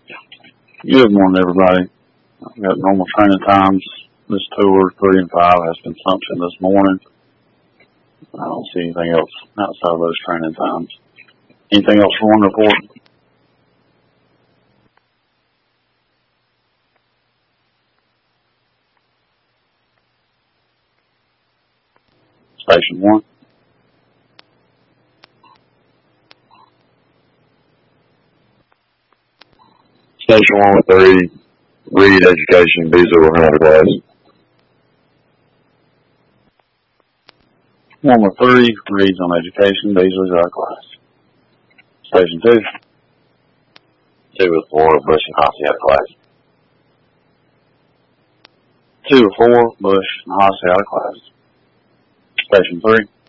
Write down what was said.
Good morning, everybody. I've got normal training times. This tour, 3 and 5, has consumption this morning. I don't see anything else outside of those training times. Anything else for one report? Station 1. Station 1 with 3, Reed Education, Beazley will handle class. 1 with 3, Reed's on education, Beazley's out of class. Station 2. 2 with 4, Bush and Hossey out of class. 2 with 4, Bush and Hossey out of class. Station 3.